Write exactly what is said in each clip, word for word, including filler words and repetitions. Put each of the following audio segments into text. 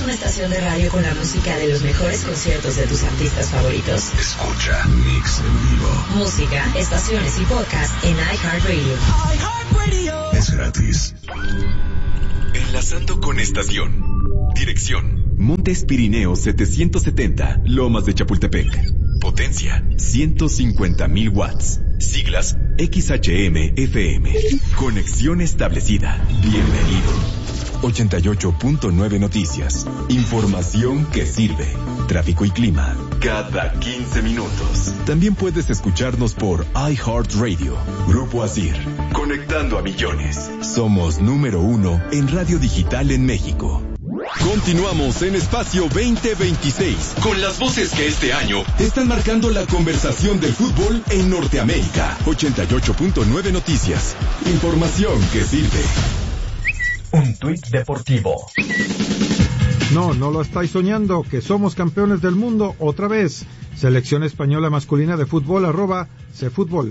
una estación de radio con la música de los mejores conciertos de tus artistas favoritos? Escucha Mix en vivo. Música, estaciones y podcast en iHeartRadio. iHeartRadio. Es gratis. Enlazando con estación. Dirección: Montes Pirineos setecientos setenta, Lomas de Chapultepec. Potencia: ciento cincuenta mil watts. Siglas: X H M F M. Conexión establecida. Bienvenido. ochenta y ocho punto nueve Noticias. Información que sirve. Tráfico y clima cada quince minutos. También puedes escucharnos por iHeartRadio. Grupo Asir. Conectando a millones. Somos número uno en radio digital en México. Continuamos en Espacio veinte veintiséis con las voces que este año están marcando la conversación del fútbol en Norteamérica. ochenta y ocho punto nueve Noticias. Información que sirve. Un tuit deportivo. No, no lo estáis soñando, que somos campeones del mundo otra vez. Selección española masculina de fútbol, arroba Cfútbol.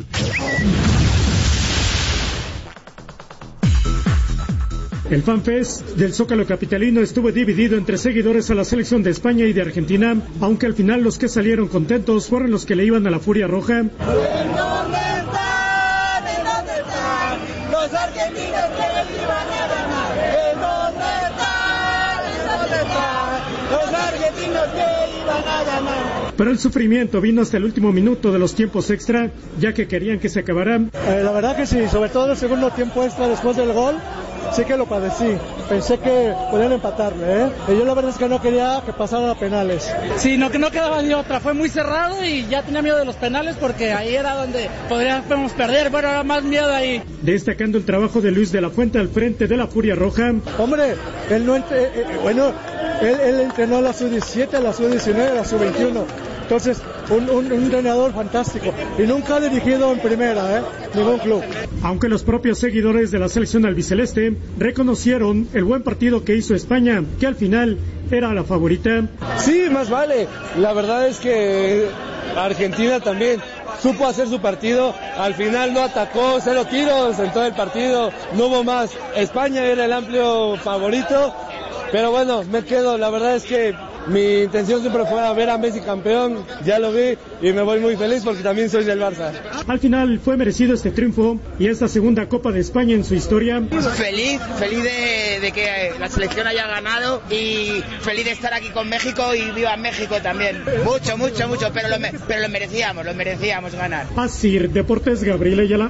El FanFest del Zócalo capitalino estuvo dividido entre seguidores a la selección de España y de Argentina, aunque al final los que salieron contentos fueron los que le iban a la Furia Roja. ¿En dónde están? ¿En dónde están los argentinos que les iban a ganar? ¿En dónde están? ¿En dónde están los argentinos que iban a ganar? Pero el sufrimiento vino hasta el último minuto de los tiempos extra, ya que querían que se acabaran. Eh, la verdad que sí, sobre todo el segundo tiempo extra después del gol. Sí que lo padecí, pensé que podían empatarme, ¿eh? Y yo la verdad es que no quería que pasaran a penales. Sí, no, que no quedaba de otra, fue muy cerrado y ya tenía miedo de los penales porque ahí era donde podríamos perder, bueno, era más miedo ahí. Destacando el trabajo de Luis de la Fuente al frente de la Furia Roja. Hombre, él no, entre, eh, bueno, él, él entrenó a la sub diecisiete, a la sub diecinueve, a la sub veintiuno. Entonces, un, un, un entrenador fantástico. Y nunca ha dirigido en primera, ¿eh? Ningún club. Aunque los propios seguidores de la selección albiceleste reconocieron el buen partido que hizo España, que al final era la favorita. Sí, más vale. La verdad es que Argentina también supo hacer su partido. Al final no atacó, cero tiros en todo el partido. No hubo más. España era el amplio favorito. Pero bueno, me quedo. La verdad es que mi intención siempre fue ver a Messi campeón, ya lo vi y me voy muy feliz porque también soy del Barça. Al final fue merecido este triunfo y esta segunda Copa de España en su historia. Feliz, feliz de, de que la selección haya ganado y feliz de estar aquí con México y viva México también. Mucho, mucho, mucho, pero lo, pero lo merecíamos, lo merecíamos ganar. Asir Deportes, Gabriel Ayala.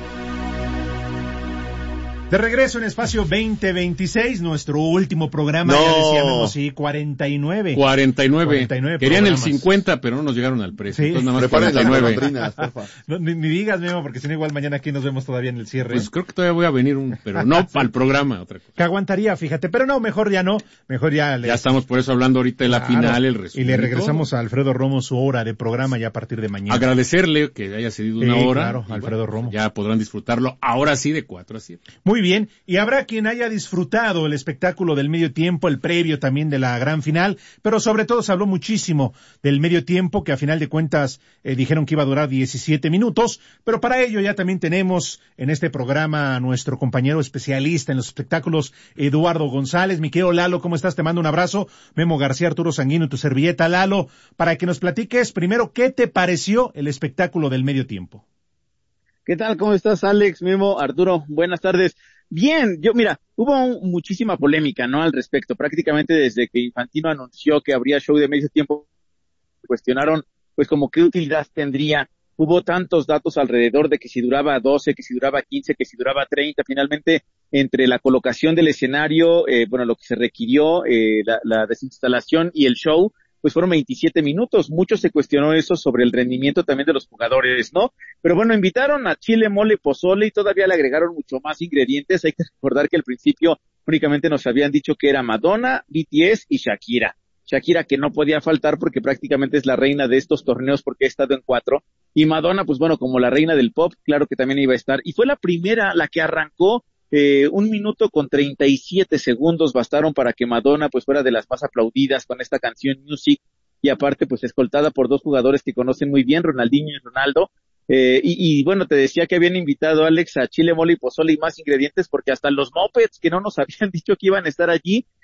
De regreso en Espacio veinte veintiséis, nuestro último programa, no. Ya decíamos, sí, cuarenta y nueve. cuarenta y nueve. cuarenta y nueve Querían programas. El cincuenta, pero no nos llegaron al precio. Sí. Entonces nada más cuarenta y nueve. No, ni, ni digas, Memo, porque si no igual mañana aquí nos vemos todavía en el cierre. Pues creo que todavía voy a venir, un, pero no para el programa, otra cosa. Que aguantaría, fíjate, pero no, mejor ya no, mejor ya. Le... Ya estamos por eso hablando ahorita de la claro, final, el resumen. Y le regresamos a Alfredo Romo su hora de programa ya a partir de mañana. Agradecerle que haya cedido una sí, hora. Claro, Alfredo bueno, Romo. Ya podrán disfrutarlo ahora sí de cuatro a siete. Muy bien, y habrá quien haya disfrutado el espectáculo del medio tiempo, el previo también de la gran final, pero sobre todo se habló muchísimo del medio tiempo, que a final de cuentas eh, dijeron que iba a durar diecisiete minutos, pero para ello ya también tenemos en este programa a nuestro compañero especialista en los espectáculos, Eduardo González. Mi querido Lalo, ¿cómo estás? Te mando un abrazo. Memo García, Arturo Sanguino, tu servilleta, Lalo, para que nos platiques primero qué te pareció el espectáculo del medio tiempo. ¿Qué tal? ¿Cómo estás, Alex, Memo, Arturo? Buenas tardes. Bien, yo, mira, hubo un, muchísima polémica, ¿no? Al respecto. Prácticamente desde que Infantino anunció que habría show de medio tiempo, cuestionaron, pues, como qué utilidad tendría. Hubo tantos datos alrededor de que si duraba doce, que si duraba quince, que si duraba treinta. Finalmente, entre la colocación del escenario, eh, bueno, lo que se requirió, eh, la, la desinstalación y el show, pues fueron veintisiete minutos. Mucho se cuestionó eso sobre el rendimiento también de los jugadores, ¿no? Pero bueno, invitaron a chile, mole, pozole y todavía le agregaron mucho más ingredientes. Hay que recordar que al principio únicamente nos habían dicho que era Madonna, B T S y Shakira. Shakira que no podía faltar porque prácticamente es la reina de estos torneos porque ha estado en cuatro. Y Madonna, pues bueno, como la reina del pop, claro que también iba a estar. Y fue la primera, la que arrancó. Eh, un minuto con treinta y siete segundos bastaron para que Madonna pues fuera de las más aplaudidas con esta canción Music, y aparte pues escoltada por dos jugadores que conocen muy bien, Ronaldinho y Ronaldo. Eh, y, y bueno, te decía que habían invitado, Alex, a chile, mole y pozole y más ingredientes, porque hasta los mopeds que no nos habían dicho que iban a estar allí,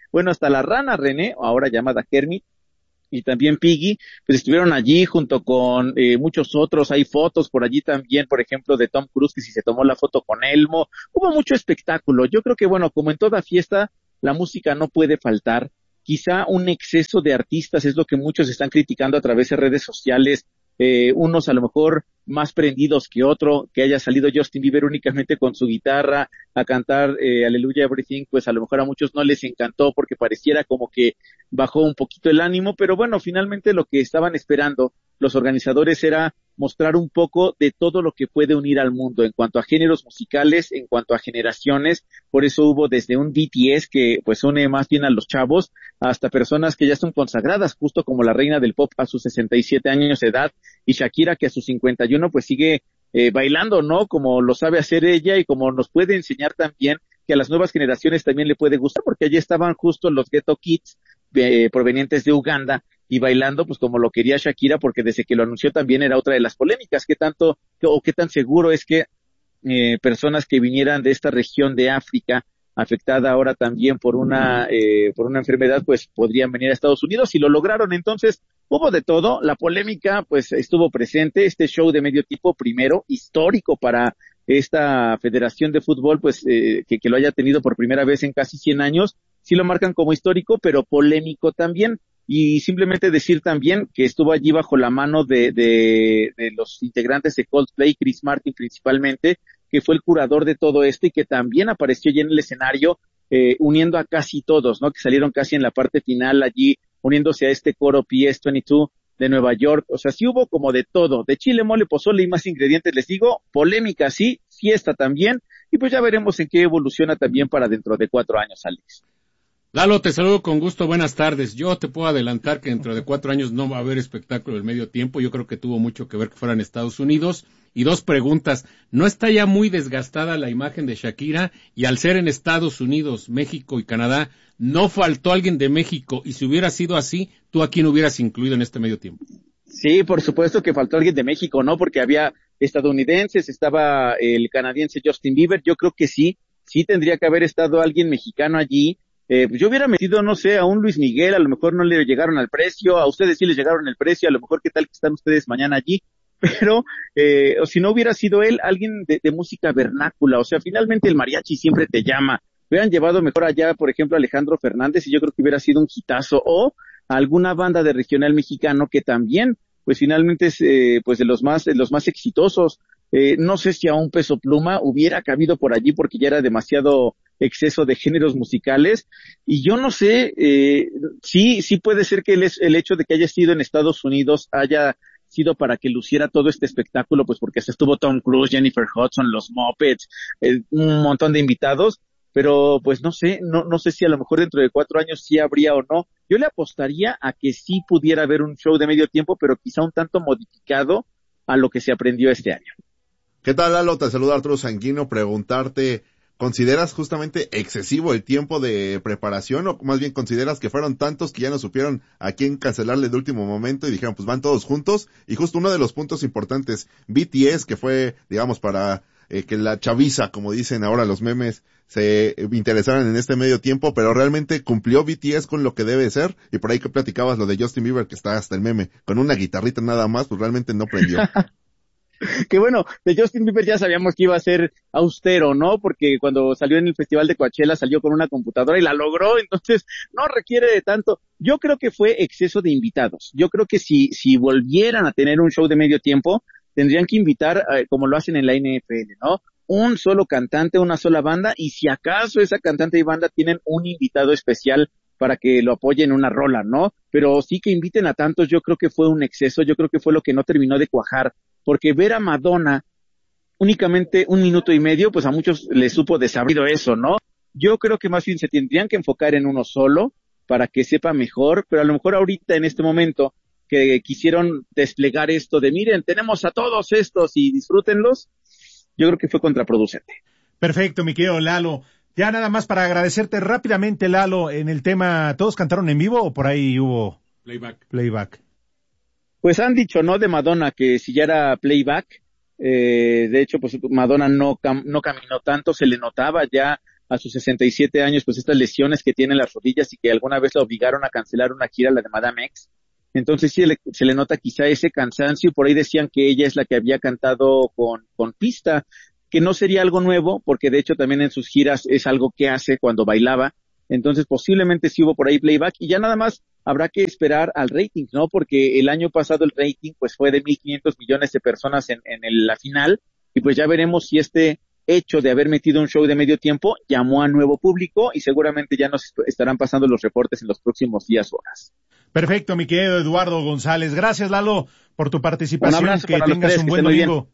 bueno, hasta la rana René, ahora llamada Kermit, y también Piggy, pues estuvieron allí junto con eh, muchos otros. Hay fotos por allí también, por ejemplo, de Tom Cruise, que si se tomó la foto con Elmo. Hubo mucho espectáculo. Yo creo que, bueno, como en toda fiesta, la música no puede faltar. Quizá un exceso de artistas es lo que muchos están criticando a través de redes sociales, eh, unos a lo mejor más prendidos que otro, que haya salido Justin Bieber únicamente con su guitarra a cantar eh, Hallelujah Everything, pues a lo mejor a muchos no les encantó porque pareciera como que bajó un poquito el ánimo, pero bueno, finalmente lo que estaban esperando los organizadores era mostrar un poco de todo lo que puede unir al mundo en cuanto a géneros musicales, en cuanto a generaciones. Por eso hubo desde un B T S que pues une más bien a los chavos, hasta personas que ya son consagradas, justo como la reina del pop a sus sesenta y siete años de edad, y Shakira, que a sus cincuenta y uno pues sigue eh, bailando, ¿no? Como lo sabe hacer ella y como nos puede enseñar también que a las nuevas generaciones también le puede gustar, porque allí estaban justo los Ghetto Kids eh, provenientes de Uganda y bailando pues como lo quería Shakira, porque desde que lo anunció también era otra de las polémicas, qué tanto o qué tan seguro es que eh, personas que vinieran de esta región de África afectada ahora también por una eh, por una enfermedad, pues podrían venir a Estados Unidos, y lo lograron. Entonces hubo de todo, la polémica pues estuvo presente, este show de medio tipo primero, histórico para esta federación de fútbol, pues eh, que, que lo haya tenido por primera vez en casi cien años, sí lo marcan como histórico, pero polémico también. Y simplemente decir también que estuvo allí bajo la mano de, de, de los integrantes de Coldplay, Chris Martin principalmente, que fue el curador de todo esto y que también apareció allí en el escenario, eh, uniendo a casi todos, ¿no? Que salieron casi en la parte final allí, uniéndose a este coro P S veintidós de Nueva York. O sea, sí hubo como de todo, de chile, mole, pozole y más ingredientes, les digo, polémica sí, fiesta también, y pues ya veremos en qué evoluciona también para dentro de cuatro años, Alex. Lalo, te saludo con gusto, buenas tardes. Yo te puedo adelantar que dentro de cuatro años no va a haber espectáculo del medio tiempo. Yo creo que tuvo mucho que ver que fuera en Estados Unidos. Y dos preguntas, ¿no está ya muy desgastada la imagen de Shakira? Y al ser en Estados Unidos, México y Canadá, ¿no faltó alguien de México? Y si hubiera sido así, ¿tú a quién hubieras incluido en este medio tiempo? Sí, por supuesto que faltó alguien de México, ¿no? Porque había estadounidenses, estaba el canadiense Justin Bieber. Yo creo que sí, sí tendría que haber estado alguien mexicano allí. Eh, pues yo hubiera metido, no sé, a un Luis Miguel, a lo mejor no le llegaron al precio, a ustedes sí les llegaron el precio, a lo mejor qué tal que están ustedes mañana allí, pero eh, o si no hubiera sido él, alguien de, de música vernácula. O sea, finalmente el mariachi siempre te llama. Hubieran llevado mejor allá, por ejemplo, a Alejandro Fernández, y yo creo que hubiera sido un hitazo, o a alguna banda de regional mexicano que también, pues finalmente es eh, pues de los más, de los más exitosos. Eh, no sé si a un Peso Pluma hubiera cabido por allí porque ya era demasiado exceso de géneros musicales, y yo no sé, eh, sí, sí puede ser que el, el hecho de que haya sido en Estados Unidos haya sido para que luciera todo este espectáculo, pues porque se estuvo Tom Cruise, Jennifer Hudson, los Muppets, eh, un montón de invitados, pero pues no sé, no, no sé si a lo mejor dentro de cuatro años sí habría o no. Yo le apostaría a que sí pudiera haber un show de medio tiempo, pero quizá un tanto modificado a lo que se aprendió este año. ¿Qué tal, Lalo? Te saluda Arturo Sanguino. Preguntarte, ¿consideras justamente excesivo el tiempo de preparación, o más bien consideras que fueron tantos que ya no supieron a quién cancelarle de último momento y dijeron, pues van todos juntos? Y justo uno de los puntos importantes, B T S, que fue, digamos, para eh, que la chaviza, como dicen ahora los memes, se interesaran en este medio tiempo, pero realmente cumplió B T S con lo que debe ser. Y por ahí que platicabas lo de Justin Bieber, que está hasta el meme, con una guitarrita nada más, pues realmente no prendió. Que bueno, de Justin Bieber ya sabíamos que iba a ser austero, ¿no? Porque cuando salió en el Festival de Coachella salió con una computadora y la logró, entonces no requiere de tanto. Yo creo que fue exceso de invitados. Yo creo que si si volvieran a tener un show de medio tiempo, tendrían que invitar, eh, como lo hacen en la N F L, ¿no? Un solo cantante, una sola banda, y si acaso esa cantante y banda tienen un invitado especial para que lo apoyen en una rola, ¿no? Pero sí que inviten a tantos, yo creo que fue un exceso, yo creo que fue lo que no terminó de cuajar, porque ver a Madonna únicamente un minuto y medio, pues a muchos les supo desabrido eso, ¿no? Yo creo que más bien se tendrían que enfocar en uno solo para que sepa mejor, pero a lo mejor ahorita en este momento que quisieron desplegar esto de miren, tenemos a todos estos y disfrútenlos, yo creo que fue contraproducente. Perfecto, mi querido Lalo. Ya nada más para agradecerte rápidamente, Lalo, en el tema, ¿todos cantaron en vivo o por ahí hubo playback? Playback. Pues han dicho, ¿no? De Madonna, que si ya era playback, eh, de hecho, pues Madonna no cam- no caminó tanto, se le notaba ya a sus sesenta y siete años, pues estas lesiones que tiene en las rodillas y que alguna vez la obligaron a cancelar una gira, la de Madame X. Entonces sí le, se le nota quizá ese cansancio. Por ahí decían que ella es la que había cantado con, con pista, que no sería algo nuevo, porque de hecho también en sus giras es algo que hace cuando bailaba. Entonces posiblemente sí hubo por ahí playback, y ya nada más habrá que esperar al rating, ¿no? Porque el año pasado el rating pues fue de mil quinientos millones de personas en, en el, la final, y pues ya veremos si este hecho de haber metido un show de medio tiempo llamó a nuevo público, y seguramente ya nos estarán pasando los reportes en los próximos días o horas. Perfecto, mi querido Eduardo González. Gracias, Lalo, por tu participación. Un abrazo que para los tengas tres, un que buen estén muy domingo.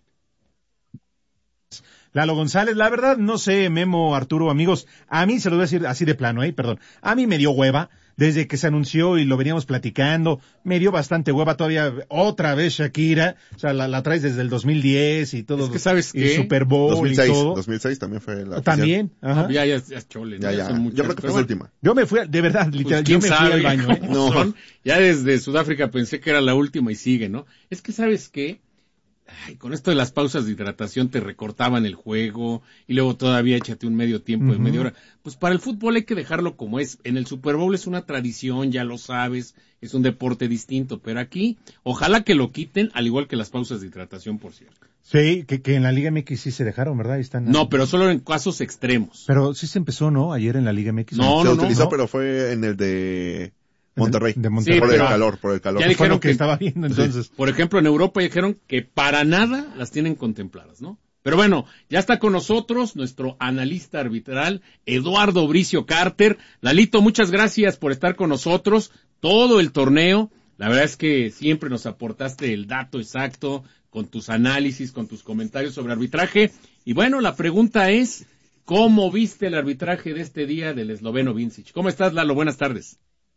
Lalo González, la verdad, no sé, Memo, Arturo, amigos, a mí se lo voy a decir así de plano, eh, perdón, a mí me dio hueva, desde que se anunció y lo veníamos platicando, me dio bastante hueva todavía, otra vez Shakira, o sea, la, la traes desde el dos mil diez y todo, es que sabes y qué, Super Bowl dos mil seis, y todo. dos mil seis también fue la También, ajá. Ya, ya, ya es chole, ¿no? Ya, ya, Son muchas, yo creo que fue pero la bueno, última. Yo me fui, de verdad, literal, pues, yo ¿quién me fui sabe al baño, ¿eh? cómo No. son? Ya desde Sudáfrica pensé que era la última y sigue, ¿no? Es que, ¿sabes qué? Ay, con esto de las pausas de hidratación te recortaban el juego y luego todavía échate un medio tiempo de Ujú. media hora. Pues para el fútbol hay que dejarlo como es. En el Super Bowl es una tradición, ya lo sabes, es un deporte distinto, pero aquí ojalá que lo quiten, al igual que las pausas de hidratación, por cierto. Sí, que, que en la Liga M X sí se dejaron, ¿verdad? Ahí están. No, pero solo en casos extremos. Pero sí se empezó, ¿no? Ayer en la Liga M X. No, se no, no, utilizó, no. pero fue en el de Monterrey. De Monterrey. Sí, por el pero- calor, por el calor. Ya Fue dijeron lo que que- estaba viendo entonces. Por ejemplo, en Europa dijeron que para nada las tienen contempladas, ¿no? Pero bueno, ya está con nosotros nuestro analista arbitral, Eduardo Bricio Carter. Lalito, muchas gracias por estar con nosotros todo el torneo. La verdad es que siempre nos aportaste el dato exacto con tus análisis, con tus comentarios sobre arbitraje. Y bueno, la pregunta es, ¿cómo viste el arbitraje de este día del esloveno Vincic? ¿Cómo estás, Lalo? Buenas tardes.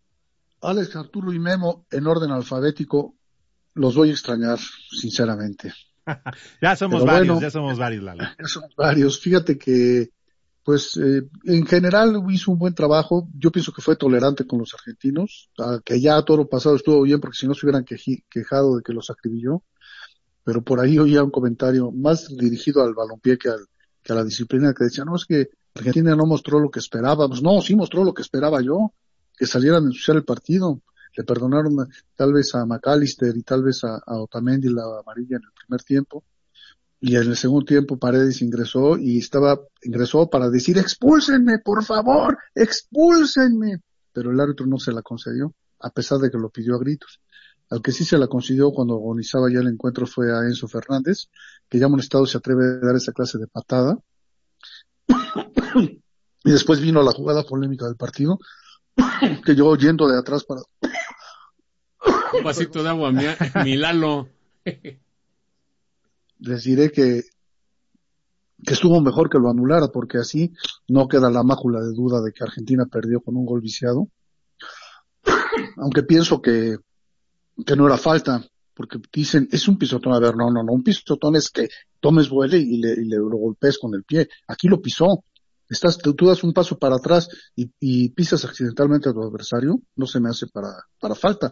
Alex, Arturo y Memo, en orden alfabético, los voy a extrañar, sinceramente. Ya somos Pero varios, bueno, ya somos varios, Lalo. Ya somos varios. Fíjate que, pues, eh, en general hizo un buen trabajo. Yo pienso que fue tolerante con los argentinos, a que ya todo lo pasado estuvo bien, porque si no se hubieran queji- quejado de que los acribilló. Pero por ahí oía un comentario más dirigido al balompié que, al, que a la disciplina, que decía, no, es que Argentina no mostró lo que esperábamos. No, sí mostró lo que esperaba yo, que salieran a ensuciar el partido. Le perdonaron a- tal vez a McAllister y tal vez a, a Otamendi la amarilla en el primer tiempo. Y en el segundo tiempo Paredes ingresó y estaba, ingresó para decir, expúlsenme, por favor, expúlsenme. Pero el árbitro no se la concedió, a pesar de que lo pidió a gritos. Al que sí se la concedió cuando agonizaba ya el encuentro fue a Enzo Fernández, que ya molestado se atreve a dar esa clase de patada. Y después vino la jugada polémica del partido, que yo yendo de atrás para... Un vasito de agua, mi, mi Lalo. Les diré que, que estuvo mejor que lo anulara, porque así no queda la mácula de duda de que Argentina perdió con un gol viciado. Aunque pienso que, que no era falta, porque dicen, es un pisotón. A ver, no, no, no, un pisotón es que tomes vuelo y le, y le lo golpees con el pie. Aquí lo pisó. Estás, tú, tú das un paso para atrás y, y pisas accidentalmente a tu adversario, no se me hace para, para falta.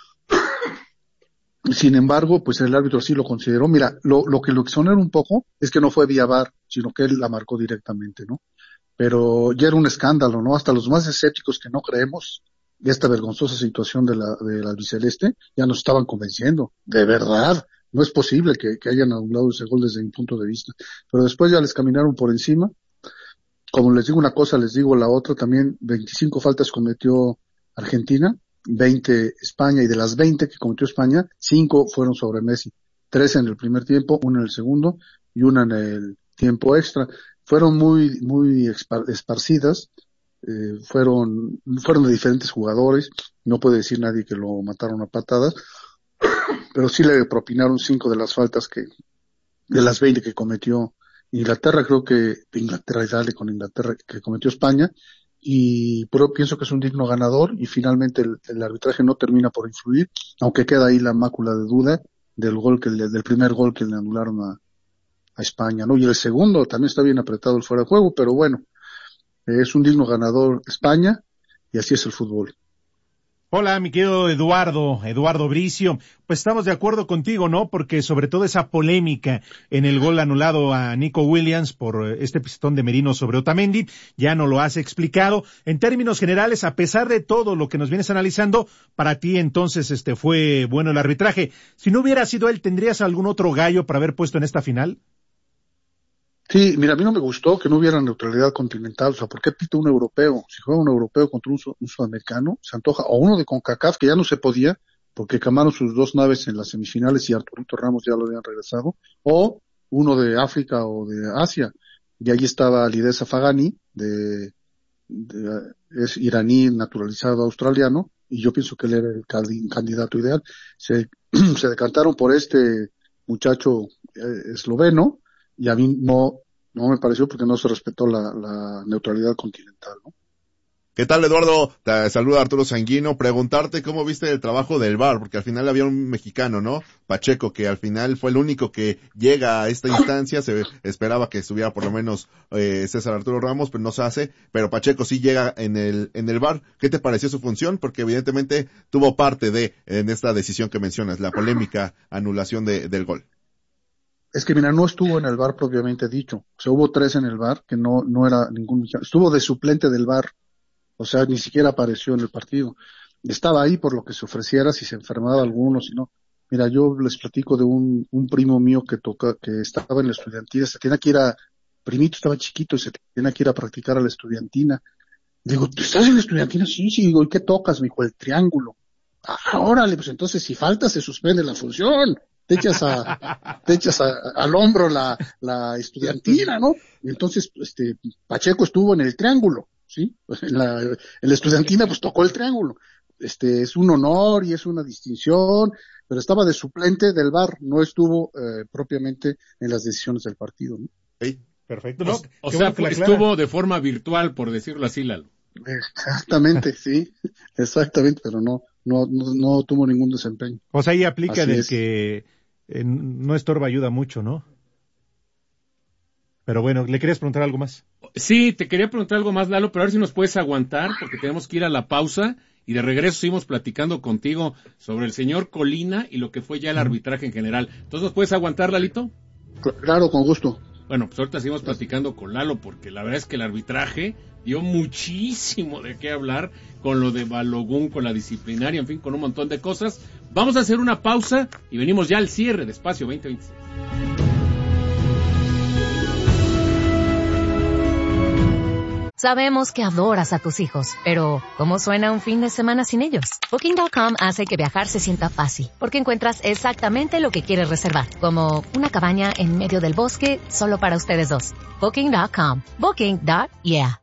Sin embargo, pues el árbitro sí lo consideró. Mira, lo, lo que lo exonera un poco es que no fue vía V A R, sino que él la marcó directamente, ¿no? Pero ya era un escándalo, ¿no? Hasta los más escépticos que no creemos de esta vergonzosa situación de la, de la albiceleste ya nos estaban convenciendo. De verdad, no es posible que, que hayan anulado ese gol desde mi punto de vista. Pero después ya les caminaron por encima. Como les digo una cosa, les digo la otra. También veinticinco faltas cometió Argentina, veinte España, y de las veinte que cometió España, cinco fueron sobre Messi. Tres en el primer tiempo, una en el segundo y una en el tiempo extra. Fueron muy, muy espar- esparcidas, eh, fueron, fueron de diferentes jugadores. No puede decir nadie que lo mataron a patadas, pero sí le propinaron cinco de las faltas que, de las veinte que cometió Inglaterra. Creo que Inglaterra y dale con Inglaterra que cometió España. Y pero pienso que es un digno ganador, y finalmente el, el arbitraje no termina por influir, aunque queda ahí la mácula de duda del gol que le, del primer gol que le anularon a, a España, ¿no? Y el segundo también está bien apretado el fuera de juego, pero bueno, eh, es un digno ganador España, y así es el fútbol. Hola, mi querido Eduardo, Eduardo Bricio. Pues estamos de acuerdo contigo, ¿no? Porque sobre todo esa polémica en el gol anulado a Nico Williams por este pistón de Merino sobre Otamendi, ya no lo has explicado. En términos generales, a pesar de todo lo que nos vienes analizando, para ti entonces este fue bueno el arbitraje. Si no hubiera sido él, ¿tendrías algún otro gallo para haber puesto en esta final? Sí, mira, a mí no me gustó que no hubiera neutralidad continental, o sea, ¿por qué pita un europeo? Si juega un europeo contra un, un sudamericano, se antoja, o uno de CONCACAF, que ya no se podía, porque quemaron sus dos naves en las semifinales y Arturito Ramos ya lo habían regresado, o uno de África o de Asia, y ahí estaba Lidesa Fagani, de, de, es iraní naturalizado australiano, y yo pienso que él era el candidato ideal. Se, se decantaron por este muchacho eh, esloveno, y a mí no, no me pareció porque no se respetó la, la neutralidad continental, ¿no? ¿Qué tal, Eduardo? Te saluda Arturo Sanguino. Preguntarte cómo viste el trabajo del V A R, porque al final había un mexicano, ¿no? Pacheco, que al final fue el único que llega a esta instancia. Se esperaba que estuviera por lo menos eh, César Arturo Ramos, pero no se hace. Pero Pacheco sí llega en el en el V A R. ¿Qué te pareció su función? Porque evidentemente tuvo parte de en esta decisión que mencionas, la polémica anulación de, del gol. Es que mira, no estuvo en el V A R propiamente dicho. O sea, hubo tres en el V A R que no, no era ningún mexicano. Estuvo de suplente del V A R. O sea, ni siquiera apareció en el partido. Estaba ahí por lo que se ofreciera, si se enfermaba alguno, si no. Mira, yo les platico de un, un primo mío que toca, que estaba en la estudiantina, se tenía que ir a, primito estaba chiquito y se tenía que ir a practicar a la estudiantina. Digo, ¿tú estás en la estudiantina? Sí, sí, digo, ¿y qué tocas? Me dijo, el triángulo. Ah, órale, pues entonces si falta se suspende la función. Te echas a, te echas a, al hombro la, la estudiantina, ¿no? Y entonces, este, Pacheco estuvo en el triángulo, ¿sí? En la, en la estudiantina, pues tocó el triángulo. Este, es un honor y es una distinción, pero estaba de suplente del V A R, no estuvo, eh, propiamente en las decisiones del partido, ¿no? Sí, perfecto. ¿No? O, o sea, fue, estuvo de forma virtual, por decirlo así, Lalo. Exactamente, sí, exactamente, pero no, no, no, no tuvo ningún desempeño. O sea, ahí aplica Así de es. que eh, no estorba, ayuda mucho, ¿no? Pero bueno, ¿le querías preguntar algo más? Sí, te quería preguntar algo más, Lalo, pero a ver si nos puedes aguantar, porque tenemos que ir a la pausa, y de regreso seguimos platicando contigo sobre el señor Colina y lo que fue ya el arbitraje en general. Entonces, ¿nos puedes aguantar, Lalito? Claro, con gusto. Bueno, pues ahorita seguimos platicando con Lalo, porque la verdad es que el arbitraje dio muchísimo de qué hablar, con lo de Balogun, con la disciplinaria, en fin, con un montón de cosas. Vamos a hacer una pausa y venimos ya al cierre de Espacio veinte veintiséis. Sabemos que adoras a tus hijos, pero ¿cómo suena un fin de semana sin ellos? Booking punto com hace que viajar se sienta fácil, porque encuentras exactamente lo que quieres reservar, como una cabaña en medio del bosque solo para ustedes dos. Booking punto com. Booking. Yeah.